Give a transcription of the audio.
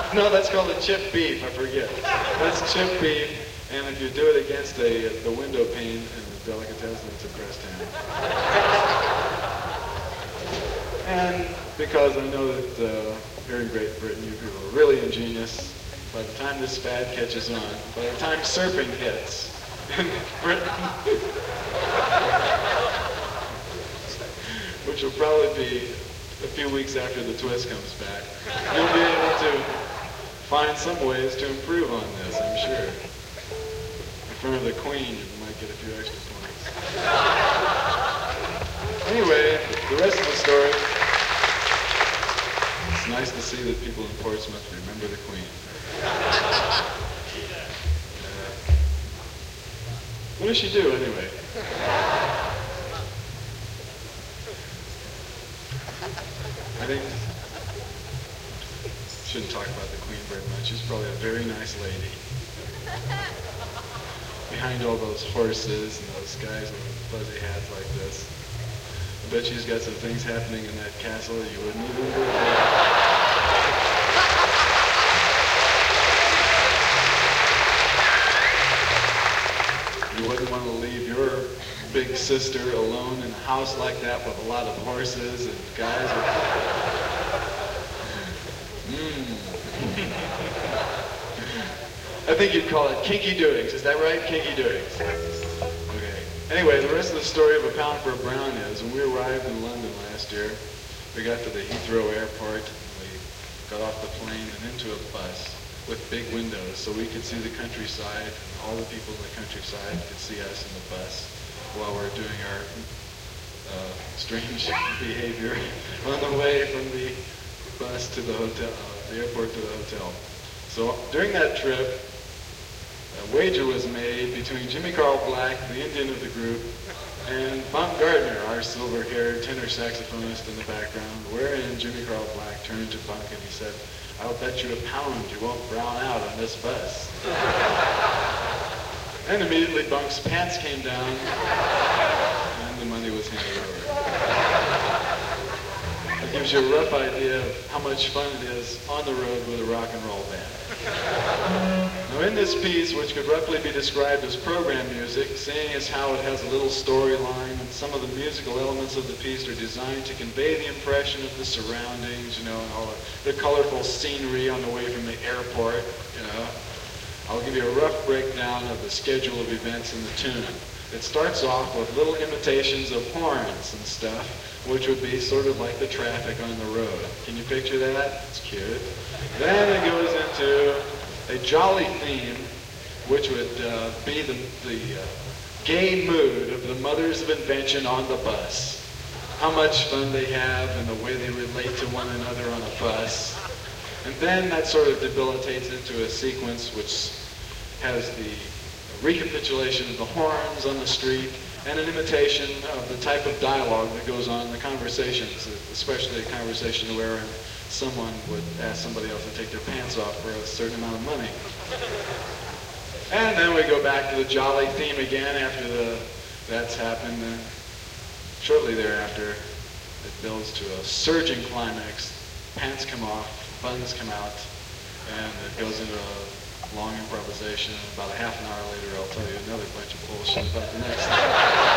No, that's called a chip beef, I forget. That's chip beef, and if you do it against the window pane in a delicatessen, it's a breast ham. And because I know that here in Great Britain you people are really ingenious, by the time this fad catches on, by the time surfing hits in Britain, which will probably be a few weeks after the twist comes back, you'll be able to find some ways to improve on this, I'm sure. In front of the Queen, you might get a few extra points. Anyway, the rest of the story, it's nice to see that people in Portsmouth remember the Queen. What does she do, anyway? I think shouldn't talk about the Queen very much. She's probably a very nice lady. Behind all those horses and those guys with fuzzy hats like this, I bet she's got some things happening in that castle you wouldn't even believe. You wouldn't want to leave your big sister alone in a house like that with a lot of horses and guys with... I think you'd call it kinky doings. Is that right? Kinky doings. Okay. Anyway, the rest of the story of A Pound for a Brown is, when we arrived in London last year, we got to the Heathrow Airport, we got off the plane and into a bus with big windows so we could see the countryside, and all the people in the countryside could see us in the bus while we're doing our strange behavior on the way from the bus to the hotel, the airport to the hotel. So during that trip, a wager was made between Jimmy Carl Black, the Indian of the group, and Bunk Gardner, our silver-haired tenor saxophonist in the background, wherein Jimmy Carl Black turned to Bunk and he said, "I'll bet you £1 you won't brown out on this bus." And immediately Bunk's pants came down and the money was handed over. That gives you a rough idea of how much fun it is on the road with a rock and roll band. Now in this piece, which could roughly be described as program music, seeing as how it has a little storyline and some of the musical elements of the piece are designed to convey the impression of the surroundings, you know, and all the colorful scenery on the way from the airport, you know. I'll give you a rough breakdown of the schedule of events in the tune. It starts off with little imitations of horns and stuff, which would be sort of like the traffic on the road. Can you picture that? It's cute. Then it goes into a jolly theme, which would be the gay mood of the mothers of invention on the bus. How much fun they have and the way they relate to one another on a bus. And then that sort of debilitates into a sequence which has the recapitulation of the horns on the street and an imitation of the type of dialogue that goes on in the conversations, especially a conversation where someone would ask somebody else to take their pants off for a certain amount of money. And then we go back to the jolly theme again after that's happened. And shortly thereafter, it builds to a surging climax. Pants come off, buttons come out, and it goes into a long improvisation. About a half an hour later, I'll tell you another bunch of bullshit about the next thing.